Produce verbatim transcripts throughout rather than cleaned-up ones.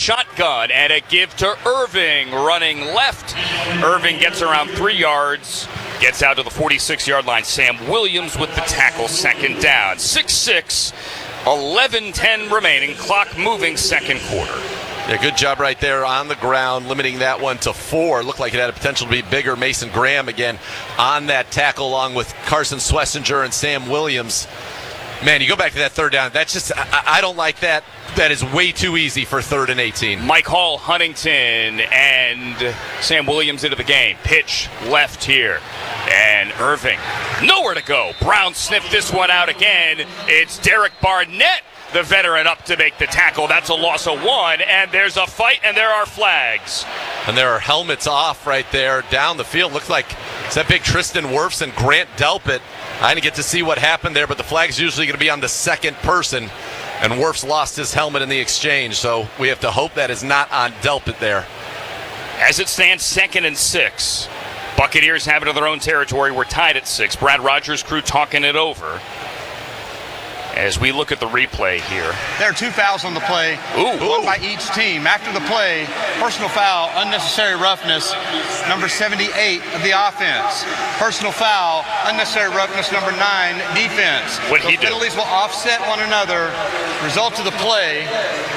shotgun and a give to Irving running left. Irving gets around three yards, gets out to the forty-six-yard line. Sam Williams with the tackle, second down. six six, eleven ten remaining, clock moving, second quarter. Yeah, good job right there on the ground, limiting that one to four. Looked like it had a potential to be bigger. Mason Graham again on that tackle along with Carson Swessinger and Sam Williams. Man, you go back to that third down. That's just, I, I don't like that. That is way too easy for third and eighteen. Mike Hall, Huntington, and Sam Williams into the game. Pitch left here. And Irving, nowhere to go. Brown sniffed this one out again. It's Derek Barnett, the veteran, up to make the tackle. That's a loss of one, and there's a fight, and there are flags. And there are helmets off right there down the field. Looks like it's that big Tristan Wirfs and Grant Delpit. I didn't get to see what happened there, but the flag's usually going to be on the second person, and Wirfs lost his helmet in the exchange, so we have to hope that is not on Delpit there. As it stands, second and six. Buccaneers have it in their own territory. We're tied at six. Brad Rogers' crew talking it over. As we look at the replay here. There are two fouls on the play, Ooh. one by each team. After the play, personal foul, unnecessary roughness, number seventy-eight of the offense. Personal foul, unnecessary roughness, number nine, defense. What'd he do? Penalties will offset one another. Result of the play.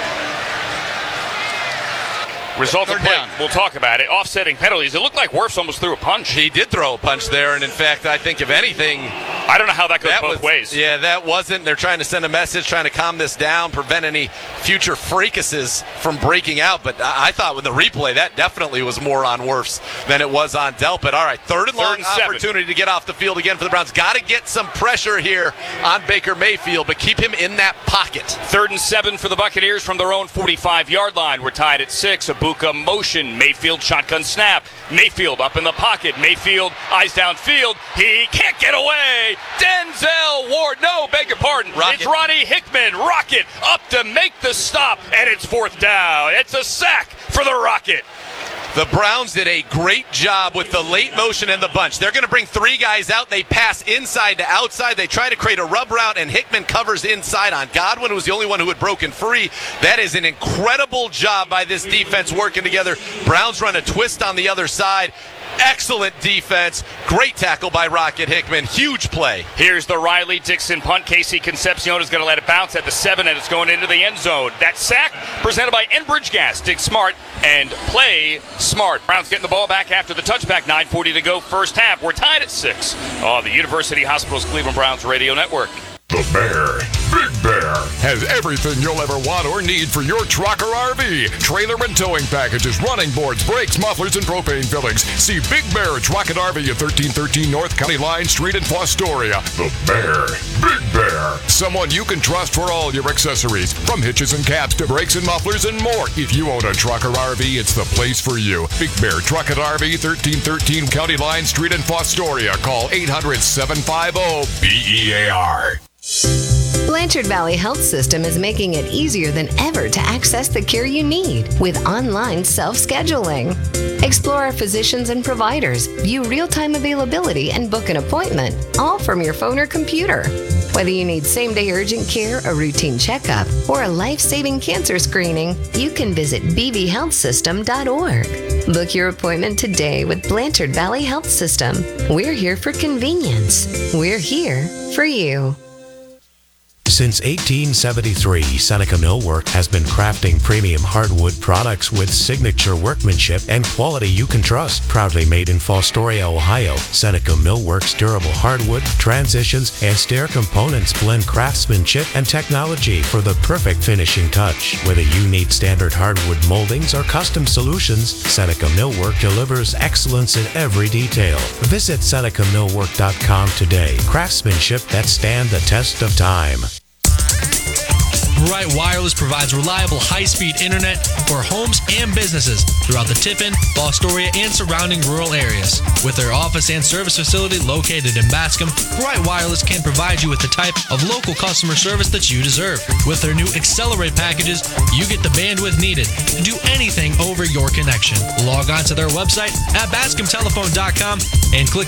Result of Third play, down. we'll talk about it. Offsetting penalties. It looked like Wirfs almost threw a punch. He did throw a punch there, and in fact, I think if anything, I don't know how that goes that both was, ways. Yeah, that wasn't. They're trying to send a message, trying to calm this down, prevent any future fracases from breaking out. But I, I thought with the replay, that definitely was more on Wirfs than it was on Delpit. All right, third and Third long and seven. opportunity to get off the field again for the Browns. Got to get some pressure here on Baker Mayfield, but keep him in that pocket. Third and seven for the Buccaneers from their own forty-five-yard line. We're tied at six. Ibuka motion. Mayfield shotgun snap. Mayfield up in the pocket. Mayfield eyes downfield. He can't get away. Denzel Ward. No, beg your pardon. Rocket. It's Ronnie Hickman. Rocket up to make the stop, and it's fourth down. It's a sack for the Rocket. The Browns did a great job with the late motion and the bunch. They're going to bring three guys out. They pass inside to outside. They try to create a rub route, and Hickman covers inside on Godwin, who was the only one who had broken free. That is an incredible job by this defense working together. Browns run a twist on the other side. Excellent defense. Great tackle by Rocket Hickman. Huge play. Here's the Riley Dixon punt. Casey Concepcion is going to let it bounce at the seven, and it's going into the end zone. That sack presented by Enbridge Gas. Dig smart and play smart. Browns getting the ball back after the touchback. nine forty to go first half. We're tied at six on the University Hospitals Cleveland Browns radio network. The Bear, Big Bear, has everything you'll ever want or need for your truck or R V. Trailer and towing packages, running boards, brakes, mufflers, and propane fillings. See Big Bear Truck and R V at thirteen thirteen North County Line Street in Fostoria. The Bear, Big Bear. Someone you can trust for all your accessories, from hitches and caps to brakes and mufflers and more. If you own a truck or R V, it's the place for you. Big Bear Truck and R V, thirteen thirteen County Line Street in Fostoria. Call eight hundred, seven five zero, B E A R. Blanchard Valley Health System is making it easier than ever to access the care you need with online self-scheduling. Explore our physicians and providers, view real-time availability, and book an appointment, all from your phone or computer. Whether you need same-day urgent care, a routine checkup, or a life-saving cancer screening, you can visit b v health system dot org. Book your appointment today with Blanchard Valley Health System. We're here for convenience. We're here for you. Since eighteen seventy-three, Seneca Millwork has been crafting premium hardwood products with signature workmanship and quality you can trust. Proudly made in Fostoria, Ohio, Seneca Millwork's durable hardwood, transitions, and stair components blend craftsmanship and technology for the perfect finishing touch. Whether you need standard hardwood moldings or custom solutions, Seneca Millwork delivers excellence in every detail. Visit Seneca Millwork dot com today. Craftsmanship that stand the test of time. Bright Wireless provides reliable high-speed internet for homes and businesses throughout the Tiffin, Fostoria, and surrounding rural areas. With their office and service facility located in Bascom, Bright Wireless can provide you with the type of local customer service that you deserve. With their new Accelerate packages, you get the bandwidth needed to do anything over your connection. Log on to their website at bascom telephone dot com and click